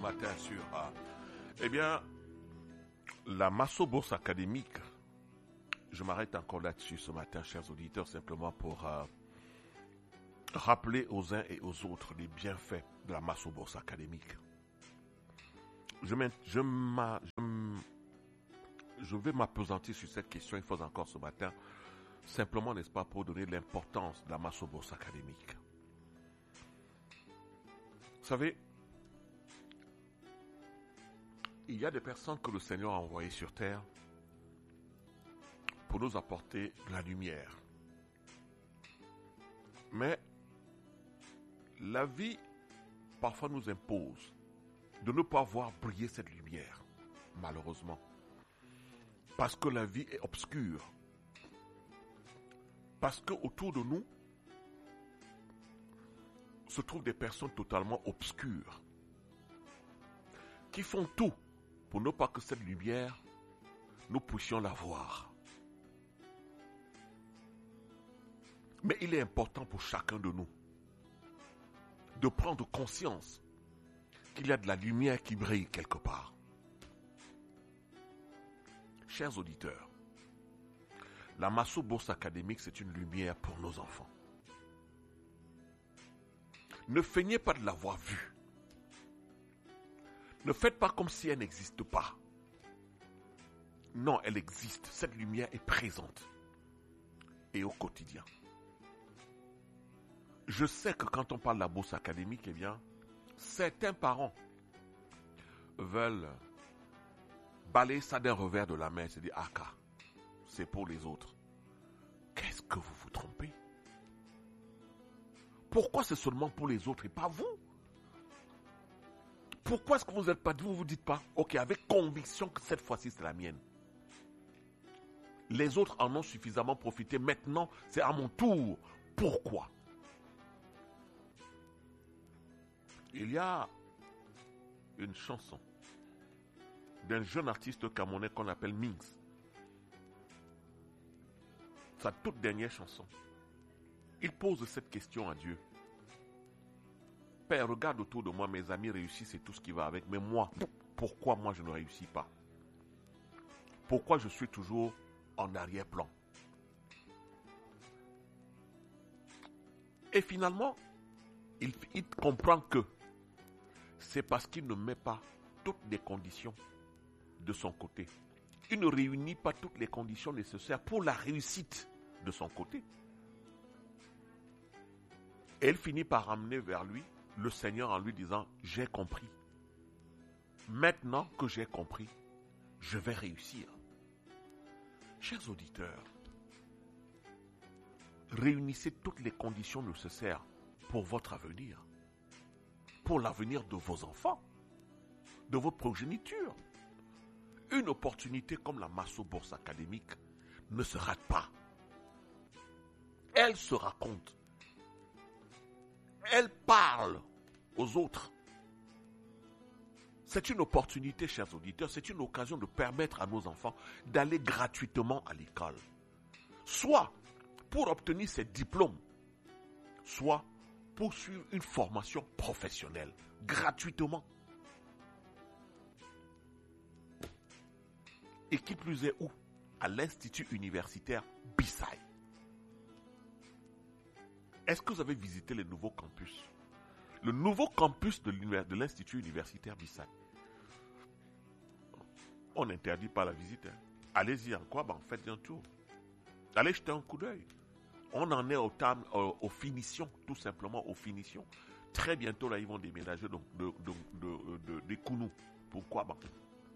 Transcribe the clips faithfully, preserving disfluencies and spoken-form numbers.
matin sur A. Eh bien, la Masso Bourse académique, je m'arrête encore là-dessus ce matin, chers auditeurs, simplement pour euh, rappeler aux uns et aux autres les bienfaits de la Masso Bourse académique. Je, je, je, je vais m'appesantir sur cette question une fois encore ce matin, simplement, n'est-ce pas, pour donner l'importance de la Masso Bourse académique. Vous savez, il y a des personnes que le Seigneur a envoyées sur terre pour nous apporter de la lumière. Mais la vie parfois nous impose de ne pas voir briller cette lumière, malheureusement. Parce que la vie est obscure. Parce qu'autour de nous se trouvent des personnes totalement obscures qui font tout pour ne pas que cette lumière, nous puissions la voir. Mais il est important pour chacun de nous de prendre conscience qu'il y a de la lumière qui brille quelque part. Chers auditeurs, la Masso Bourse académique, c'est une lumière pour nos enfants. Ne feignez pas de l'avoir vue. Ne faites pas comme si elle n'existe pas. Non, elle existe. Cette lumière est présente. Et au quotidien. Je sais que quand on parle de la bourse académique, eh bien, certains parents veulent balayer ça d'un revers de la main et se dire, ah, car, c'est pour les autres. Qu'est-ce que vous vous trompez? Pourquoi c'est seulement pour les autres et pas vous? Pourquoi est-ce que vous n'êtes pas dit, vous vous dites pas, ok, avec conviction que cette fois-ci c'est la mienne. Les autres en ont suffisamment profité, maintenant c'est à mon tour. Pourquoi? Il y a une chanson d'un jeune artiste camerounais qu'on appelle Minx. Sa toute dernière chanson. Il pose cette question à Dieu. Père, regarde autour de moi, mes amis réussissent et tout ce qui va avec. Mais moi, pourquoi moi je ne réussis pas? Pourquoi je suis toujours en arrière-plan? Et finalement, il, il comprend que c'est parce qu'il ne met pas toutes les conditions de son côté. Il ne réunit pas toutes les conditions nécessaires pour la réussite de son côté. Et il finit par amener vers lui le Seigneur en lui disant, j'ai compris. Maintenant que j'ai compris, je vais réussir. Chers auditeurs, réunissez toutes les conditions nécessaires pour votre avenir, pour l'avenir de vos enfants, de votre progéniture. Une opportunité comme la Masso Bourse académique ne se rate pas. Elle se raconte. Elle parle aux autres. C'est une opportunité, chers auditeurs, c'est une occasion de permettre à nos enfants d'aller gratuitement à l'école. Soit pour obtenir ses diplômes, soit pour suivre une formation professionnelle, gratuitement. Et qui plus est où? À l'Institut universitaire Bissai. Est-ce que vous avez visité le nouveau campus? Le nouveau campus de, de l'Institut universitaire Bissai. On n'interdit pas la visite. Hein. Allez-y en quoi? Ben, faites un tour. Allez jeter un coup d'œil. On en est au tam, aux, aux finitions, tout simplement aux finitions. Très bientôt, là, ils vont déménager donc, de, de, de, de, de Kounou. Pourquoi? Ben,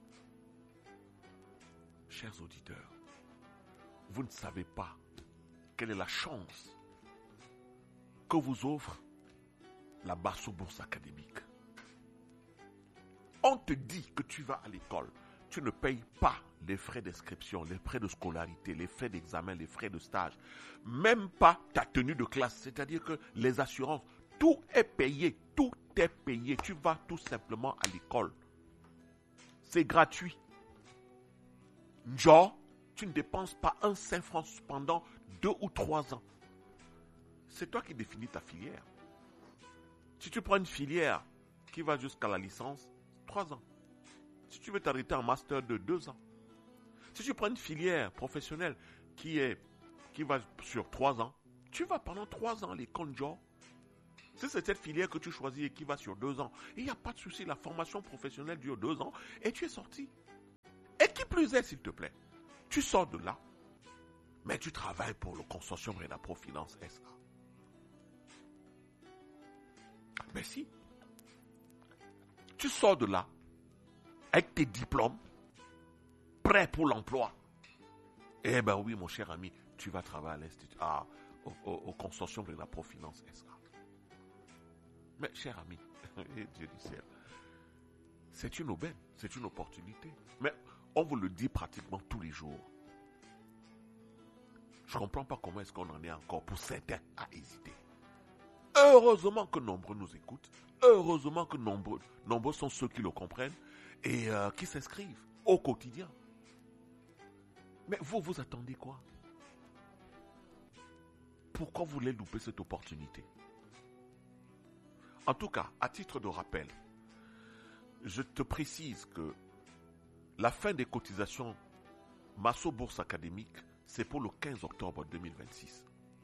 chers auditeurs, vous ne savez pas quelle est la chance que vous offre la Masso Bourse académique. On te dit que tu vas à l'école, tu ne payes pas les frais d'inscription, les frais de scolarité, les frais d'examen, les frais de stage, même pas ta tenue de classe, c'est-à-dire que les assurances, tout est payé, tout est payé. Tu vas tout simplement à l'école. C'est gratuit. Genre, tu ne dépenses pas un cinq francs pendant deux ou trois ans. C'est toi qui définis ta filière. Si tu prends une filière qui va jusqu'à la licence, trois ans. Si tu veux t'arrêter en master de deux ans. Si tu prends une filière professionnelle qui, est, qui va sur trois ans, tu vas pendant trois ans à l'école Dior. Si c'est cette filière que tu choisis et qui va sur deux ans, il n'y a pas de souci, la formation professionnelle dure deux ans et tu es sorti. Et qui plus est, s'il te plaît, tu sors de là, mais tu travailles pour le consortium Renapro Finance S A. Mais si, tu sors de là, avec tes diplômes, prêt pour l'emploi. Eh ben oui, mon cher ami, tu vas travailler à l'Institut, ah, au, au, au consortium Renapro Finance S A. Mais cher ami, Dieu du ciel, c'est une aubaine, c'est une opportunité. Mais on vous le dit pratiquement tous les jours. Je ne comprends pas comment est-ce qu'on en est encore pour certains à hésiter. Heureusement que nombreux nous écoutent. Heureusement que nombreux, nombreux sont ceux qui le comprennent et euh, qui s'inscrivent au quotidien. Mais vous, vous attendez quoi? Pourquoi vous voulez louper cette opportunité? En tout cas, à titre de rappel, je te précise que la fin des cotisations Masso Bourse Académique, c'est pour le quinze octobre deux mille vingt-six.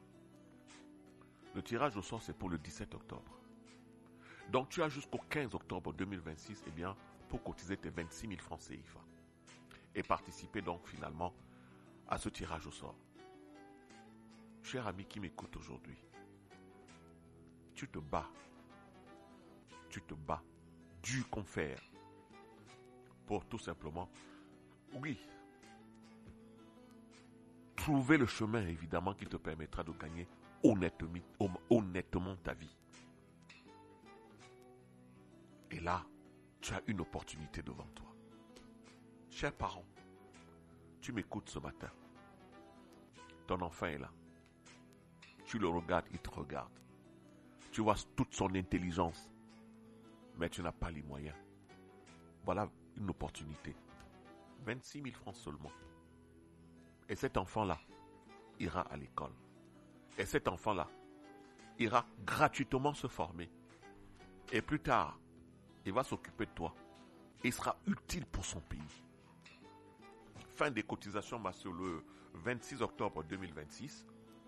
Le tirage au sort, c'est pour le dix-sept octobre. Donc, tu as jusqu'au quinze octobre deux mille vingt-six, eh bien, pour cotiser tes vingt-six mille francs C F A. Et participer donc finalement à ce tirage au sort. Cher ami qui m'écoute aujourd'hui, tu te bats. Tu te bats du confère pour tout simplement, oui, trouver le chemin évidemment qui te permettra de gagner honnêtement, honnêtement ta vie. Et là, tu as une opportunité devant toi. Chers parents, tu m'écoutes ce matin. Ton enfant est là. Tu le regardes, il te regarde. Tu vois toute son intelligence. Mais tu n'as pas les moyens. Voilà une opportunité. vingt-six mille francs seulement. Et cet enfant-là ira à l'école. Et cet enfant-là ira gratuitement se former. Et plus tard, il va s'occuper de toi. Il sera utile pour son pays. Fin des cotisations sur le vingt-six octobre deux mille vingt-six.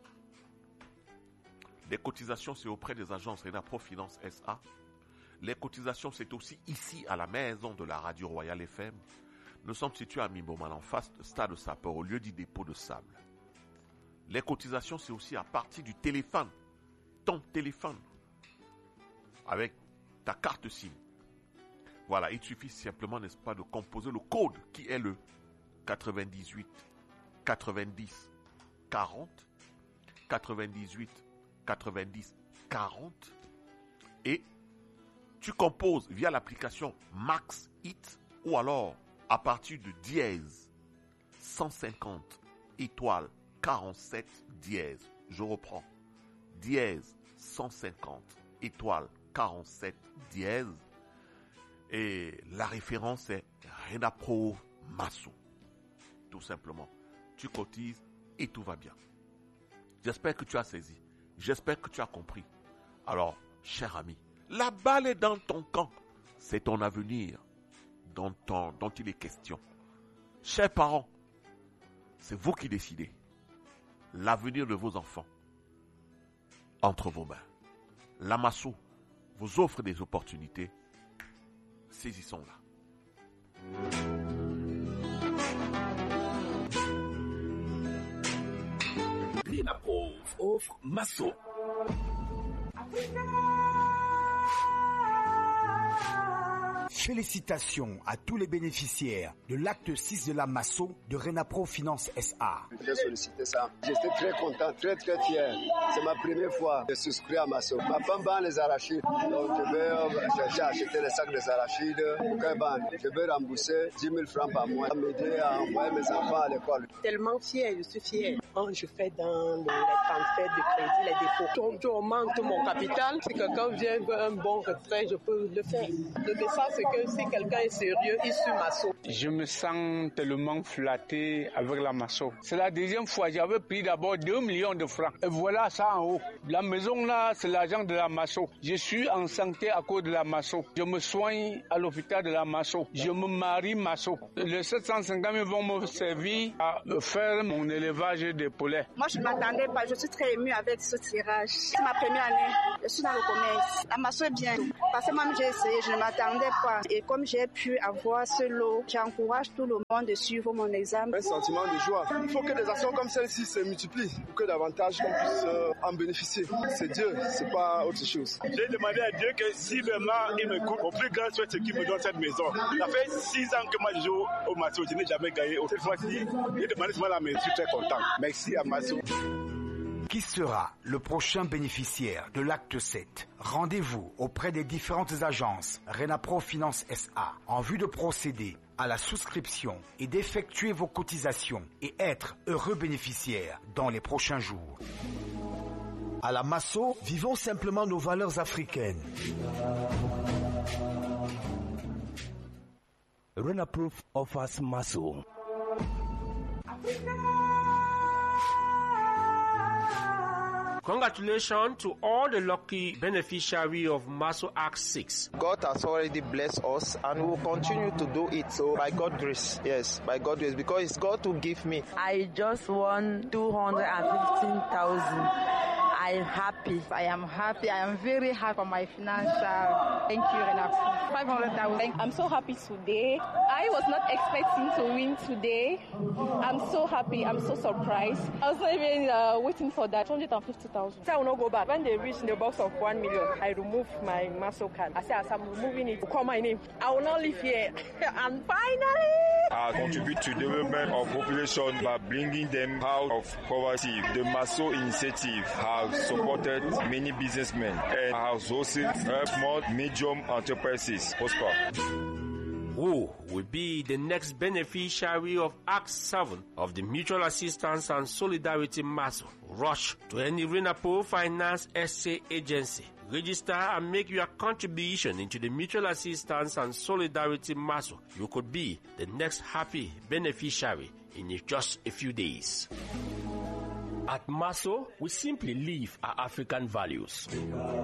Les cotisations, c'est auprès des agences Renapro Finance S A. Les cotisations, c'est aussi ici, à la maison de la Radio Royale F M. Nous sommes situés à Mimboman, en face du stade de Sapeur, au lieu du dépôt de sable. Les cotisations, c'est aussi à partir du téléphone. Ton téléphone. Avec ta carte SIM. Voilà, il suffit simplement, n'est-ce pas, de composer le code qui est le quatre-vingt-dix-huit quatre-vingt-dix quarante quatre-vingt-dix-huit quatre-vingt-dix quarante et tu composes via l'application Max Hit ou alors à partir de dièse cent cinquante étoile quarante-sept dièse. Je reprends. Dièse cent cinquante étoile quarante-sept dièse. Et la référence est Renapro Masso. Tout simplement. Tu cotises et tout va bien. J'espère que tu as saisi. J'espère que tu as compris. Alors, cher ami, la balle est dans ton camp. C'est ton avenir dont, ton, dont il est question. Chers parents, c'est vous qui décidez. L'avenir de vos enfants entre vos mains. La Masso vous offre des opportunités. Saisissons-la. Renapro offre Masso. Félicitations à tous les bénéficiaires de l'acte six de la Masso de Renapro Finance S A. J'ai sollicité ça. J'étais très content, très très fier. C'est ma première fois de souscrire à Masso. Ma femme vend les arachides. Donc je vais chercher à acheter les sacs des arachides. Je vais rembourser dix mille francs par mois. M'aider à envoyer mes enfants à l'école. Tellement fier, je suis fier. Quand je fais dans le, les transferts de crédit, les dépôts, quand je augmente mon capital, si quelqu'un vient veut un bon retrait, je peux le faire. Le message, c'est que si quelqu'un est sérieux, il suit Masso. Je me sens tellement flatté avec la Masso. C'est la deuxième fois, j'avais pris d'abord deux millions de francs. Et voilà ça en haut. La maison là, c'est l'argent de la Masso. Je suis en santé à cause de la Masso. Je me soigne à l'hôpital de la Masso. Je me marie Masso. Les sept cent cinquante mille vont me servir à faire mon élevage de poulets. Moi, je ne m'attendais pas. Je suis très émue avec ce tirage. C'est ma première année. Je suis dans le commerce. La Masso est bien. Parce que moi, j'ai essayé. Je ne m'attendais pas. Et comme j'ai pu avoir ce lot, j'encourage tout le monde de suivre mon examen. Un sentiment de joie. Il faut que des actions comme celle-ci se multiplient pour que davantage on puisse euh, en bénéficier. C'est Dieu, c'est pas autre chose. J'ai demandé à Dieu que si vraiment il me coupe, au plus grand souhait, c'est qu'il me donne cette maison. Ça fait six ans que moi je joue au Masso, je n'ai jamais gagné. Cette fois-ci, j'ai demandé seulement la maison, je suis très content. Merci à Masso. Qui sera le prochain bénéficiaire de l'acte sept? Rendez-vous auprès des différentes agences Renapro Finance S A en vue de procéder à la souscription et d'effectuer vos cotisations et être heureux bénéficiaire dans les prochains jours. À la Masso, vivons simplement nos valeurs africaines. Renapro offers Masso. Congratulations to all the lucky beneficiaries of Masso Act six. God has already blessed us and we will continue to do it. So by God's grace, yes, by God's grace, because it's God who give me. I just won two hundred fifteen thousand. I am happy. I am happy. I am very happy for my financial. Thank you, Renapro. five hundred thousand. I'm so happy today. I was not expecting to win today. I'm so happy. I'm so surprised. I was not even uh, waiting for that. two hundred fifty thousand. I will not go back. When they reach the box of one million, I remove my Masso card. I say, as I'm removing it, call my name. I will not live here. And finally, I contribute to the development of population by bringing them out of poverty. The Masso initiative has supported many businessmen and has also helped small, medium enterprises prosper. Who will be the next beneficiary of Act seven of the Mutual Assistance and Solidarity Masso? Rush to any Renapro Finance S A agency. Register and make your contribution into the Mutual Assistance and Solidarity Masso. You could be the next happy beneficiary in just a few days. At Masso, we simply live our African values.